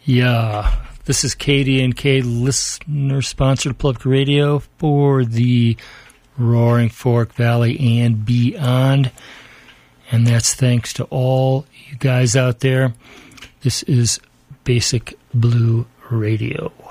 Yeah, this is KDNK listener-sponsored Public Radio for the Roaring Fork Valley and beyond. And that's thanks to all you guys out there. This is Basic Blue Radio.